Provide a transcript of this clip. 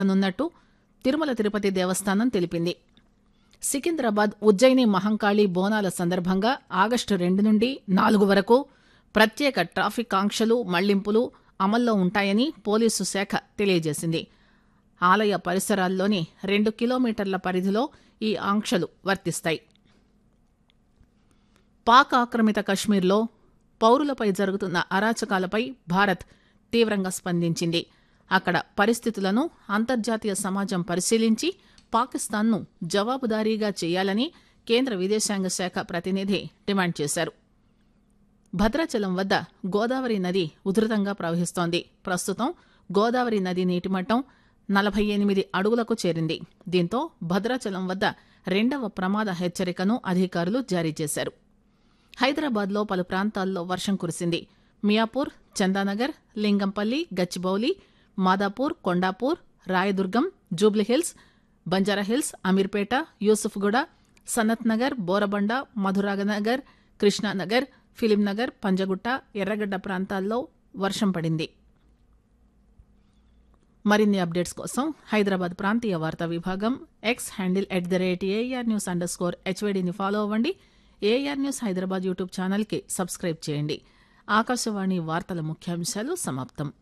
నున్నట్టు తిరుమల తిరుపతి దేవస్థానం తెలిపింది. సికింద్రాబాద్ ఉజ్జయిని మహంకాళి బోనాల సందర్భంగా ఆగస్టు 2 నుండి 4 వరకు ప్రత్యేక ట్రాఫిక్ ఆంక్షలు మళ్లింపులు అమల్లో ఉంటాయని పోలీసు శాఖ తెలియజేసింది. ఆలయ పరిసరాల్లోని 2 కిలోమీటర్ల పరిధిలో ఈ ఆంక్షలు వర్తిస్తాయి. పాక్ ఆక్రమిత కశ్మీర్లో పౌరులపై జరుగుతున్న అరాచకాలపై భారత్ తీవ్రంగా స్పందించింది. అక్కడ పరిస్థితులను అంతర్జాతీయ సమాజం పరిశీలించి పాకిస్తాన్ను జవాబుదారీగా చేయాలని కేంద్ర విదేశాంగ శాఖ ప్రతినిధి డిమాండ్ చేశారు. భద్రాచలం వద్ద గోదావరి నది ఉధృతంగా ప్రవహిస్తోంది. ప్రస్తుతం గోదావరి నది నీటిమట్టం 48 అడుగులకు చేరింది. దీంతో భద్రాచలం వద్ద 2వ ప్రమాద హెచ్చరికను అధికారులు జారీ చేశారు. హైదరాబాద్లో పలు ప్రాంతాల్లో వర్షం కురిసింది. మియాపూర్, చందానగర్, లింగంపల్లి, గచ్చిబౌలి, మాదాపూర్, కొండాపూర్, రాయదుర్గం, జూబ్లీహిల్స్, బంజారాహిల్స్, అమీర్పేట, యూసుఫ్గూడ, సనత్ నగర్, బోరబండ, మధురానగర్, కృష్ణానగర్, ఫిలింనగర్, పంజగుట్ట, ఎర్రగడ్డ ప్రాంతాల్లో వర్షం పడింది. మరిన్ని అప్డేట్స్ కోసం హైదరాబాద్ ప్రాంతీయ వార్తా విభాగం ఎక్స్ హ్యాండిల్ @ARNews_HYDని ఫాలో అవ్వండి. ఏఆర్ న్యూస్ హైదరాబాద్ యూట్యూబ్ ఛానల్కి సబ్స్క్రైబ్ చేయండి. ఆకాశవాణి వార్తల ముఖ్యాంశాలు సమాప్తం.